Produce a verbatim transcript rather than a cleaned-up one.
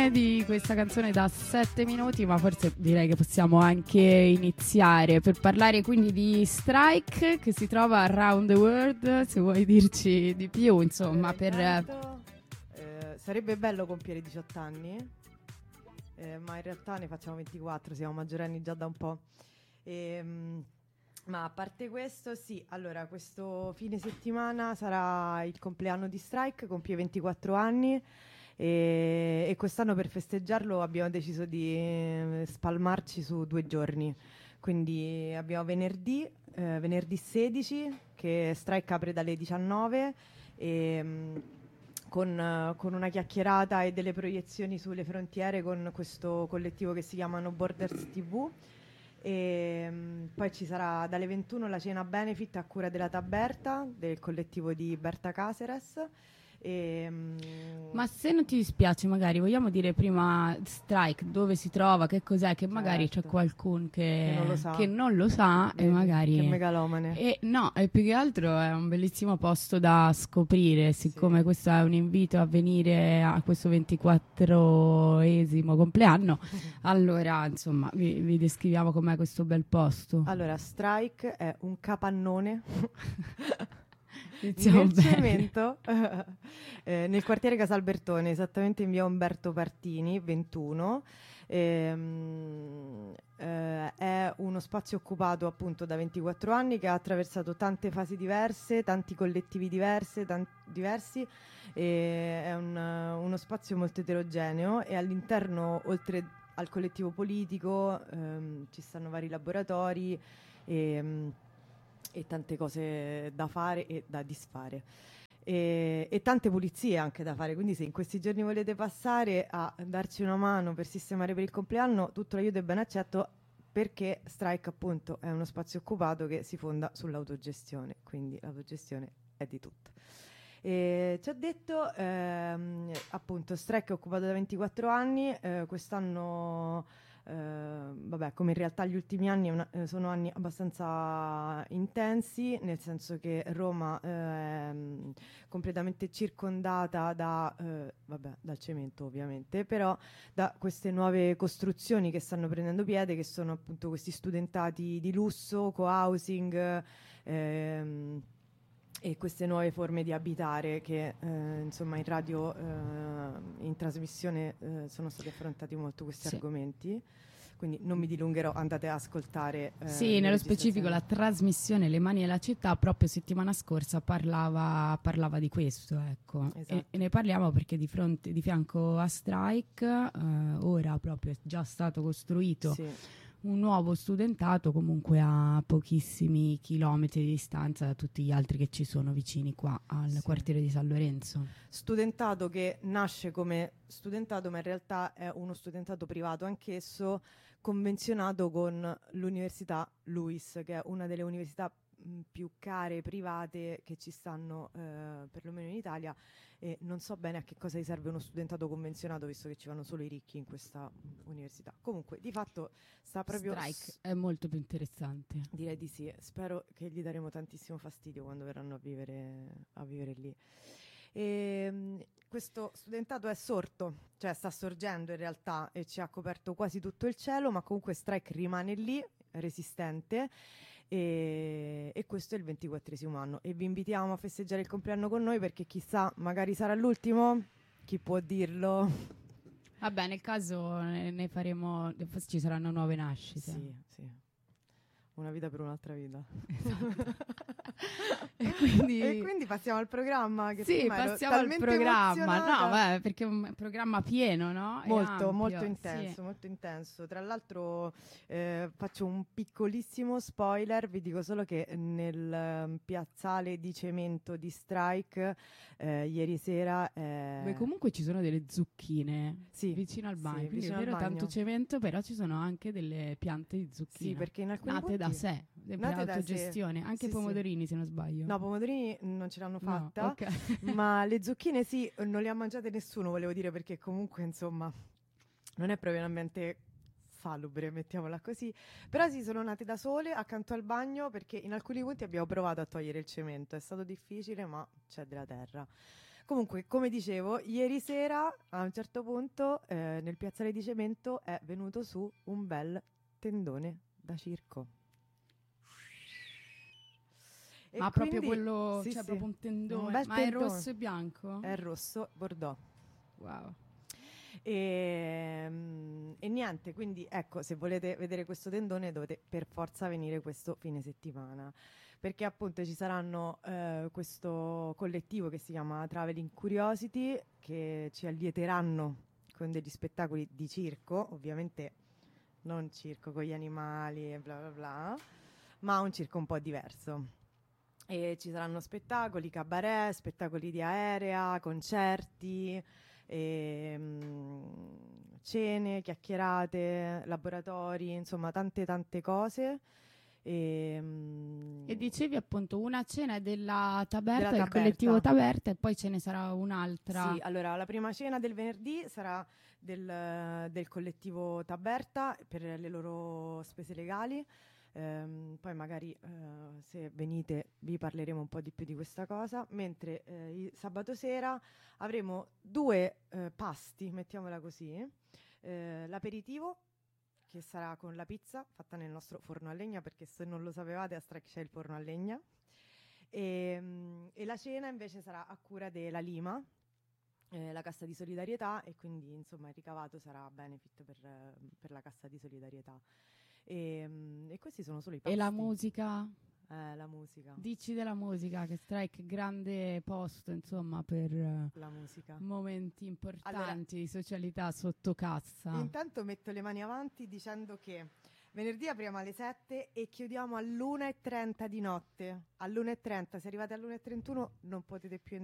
Di questa canzone da sette minuti, ma forse direi che possiamo anche iniziare per parlare quindi di Strike, che si trova around the world. Se vuoi dirci di più, insomma. Allora, per intanto, eh, sarebbe bello compiere diciotto anni, eh, ma in realtà ne facciamo ventiquattro, siamo maggiorenni già da un po'. Ehm, ma a parte questo, sì, allora questo fine settimana sarà il compleanno di Strike, compie ventiquattro anni. E, e quest'anno per festeggiarlo abbiamo deciso di eh, spalmarci su due giorni. Quindi abbiamo venerdì, eh, venerdì sedici, che Strike apre dalle diciannove, e, mh, con, eh, con una chiacchierata e delle proiezioni sulle frontiere con questo collettivo che si chiama No Borders ti vu. E, mh, poi ci sarà dalle ventuno la cena benefit a cura della Taberta, del collettivo di Berta Caceres. E, um, Ma se non ti dispiace, magari vogliamo dire prima Strike dove si trova, che cos'è, che magari certo. c'è qualcuno che, che non lo sa, che non lo sa Vedi, e magari che megalomane. E no, e più che altro è un bellissimo posto da scoprire, siccome sì. questo è un invito a venire a questo ventiquattresimo compleanno. Allora, insomma, vi, vi descriviamo com'è questo bel posto. Allora, Strike è un capannone Iniziamo nel bene. cemento eh, nel quartiere Casalbertone, esattamente in via Umberto Partini ventuno. Ehm, eh, è uno spazio occupato appunto da ventiquattro anni, che ha attraversato tante fasi diverse, tanti collettivi diverse, tan- diversi. E è un, uno spazio molto eterogeneo, e all'interno, oltre al collettivo politico, ehm, ci stanno vari laboratori e, e tante cose da fare e da disfare. E, e tante pulizie anche da fare, quindi se in questi giorni volete passare a darci una mano per sistemare per il compleanno, tutto l'aiuto è ben accetto, perché Strike appunto è uno spazio occupato che si fonda sull'autogestione, quindi l'autogestione è di tutto. E ci ha detto ehm, appunto Strike è occupato da ventiquattro anni, eh, quest'anno eh, vabbè, come in realtà gli ultimi anni una, eh, sono anni abbastanza intensi, nel senso che Roma è ehm, completamente circondata da eh, vabbè, dal cemento ovviamente, però da queste nuove costruzioni che stanno prendendo piede, che sono appunto questi studentati di lusso, co-housing, ehm, e queste nuove forme di abitare che eh, insomma in radio, eh, in trasmissione eh, sono stati affrontati molto questi Sì. argomenti, quindi non mi dilungherò, andate a ascoltare. Eh, sì, nello specifico la trasmissione Le Mani e la Città proprio settimana scorsa parlava, parlava di questo, ecco. Esatto. E, e ne parliamo perché di fronte, di fianco a Strike, eh, ora proprio è già stato costruito Sì. un nuovo studentato, comunque a pochissimi chilometri di distanza da tutti gli altri che ci sono vicini qua al Sì. quartiere di San Lorenzo. Studentato che nasce come studentato, ma in realtà è uno studentato privato anch'esso, convenzionato con l'Università LUISS, che è una delle università mh, più care private che ci stanno eh, perlomeno in Italia, e non so bene a che cosa gli serve uno studentato convenzionato, visto che ci vanno solo i ricchi in questa mh, università. Comunque, di fatto sta proprio Strike s- è molto più interessante. direi di sì. Spero che gli daremo tantissimo fastidio quando verranno a vivere, a vivere lì. E, mh, questo studentato è sorto, cioè sta sorgendo in realtà, e ci ha coperto quasi tutto il cielo, ma comunque Strike rimane lì, resistente. E, e questo è il ventiquattresimo anno, e vi invitiamo a festeggiare il compleanno con noi, perché chissà, magari sarà l'ultimo, chi può dirlo? Vabbè, nel caso ne, ne faremo, ci saranno nuove nascite. Sì, sì. Una vita per un'altra vita. Esatto. e, quindi... e quindi passiamo al programma. Che sì, passiamo al programma. No, beh, perché è un programma pieno, no? Molto, molto intenso, sì. molto intenso. Tra l'altro eh, faccio un piccolissimo spoiler, vi dico solo che nel um, piazzale di cemento di Strike eh, ieri sera... Eh... Beh, comunque ci sono delle zucchine sì, vicino al bagno, sì, quindi vicino è vero al bagno. tanto cemento, però ci sono anche delle piante di zucchine. Sì, perché in alcuni nate punti... da sé, sempre autogestione, anche i sì, pomodorini sì. se non sbaglio. No, pomodorini non ce l'hanno fatta, no, okay. ma le zucchine sì, non le ha mangiate nessuno, volevo dire, perché comunque insomma non è proprio un ambiente salubre, mettiamola così, però sì, sono nate da sole accanto al bagno, perché in alcuni punti abbiamo provato a togliere il cemento, è stato difficile, ma c'è della terra. Comunque, come dicevo, ieri sera a un certo punto eh, nel piazzale di Cemento è venuto su un bel tendone da circo. E Ma quindi, proprio quello, sì, cioè sì, proprio un tendone, un bel ma è tendone. rosso e bianco? È rosso bordeaux. Wow. E, mm, e niente, quindi ecco, se volete vedere questo tendone dovete per forza venire questo fine settimana, perché appunto ci saranno eh, questo collettivo che si chiama Traveling Curiosity, che ci allieteranno con degli spettacoli di circo, ovviamente non circo con gli animali e bla bla bla, ma un circo un po' diverso. E ci saranno spettacoli, cabaret, spettacoli di aerea, concerti, e, mm, cene, chiacchierate, laboratori, insomma tante tante cose. E, mm, E dicevi appunto una cena è della Taberta, Della del Taberta. collettivo Taberta, e poi ce ne sarà un'altra. Sì, allora la prima cena del venerdì sarà del, del collettivo Taberta per le loro spese legali. Ehm, poi magari eh, se venite vi parleremo un po' di più di questa cosa, mentre eh, il sabato sera avremo due eh, pasti, mettiamola così. Eh, l'aperitivo, che sarà con la pizza fatta nel nostro forno a legna, perché se non lo sapevate a Strike c'è il forno a legna. E, mm, e la cena invece sarà a cura della Lima, eh, la cassa di solidarietà, e quindi insomma il ricavato sarà a benefit per, eh, per la cassa di solidarietà. E, mm, e questi sono solo i pasti. E la musica? Eh, la musica. Dici della musica, che Strike grande posto, insomma, per eh, La musica. momenti importanti Allora, di socialità sotto cassa. Intanto metto le mani avanti dicendo che venerdì apriamo alle sette e chiudiamo all'una e trenta di notte. All'una e trenta, se arrivate all'una e trentuno non potete più entrare.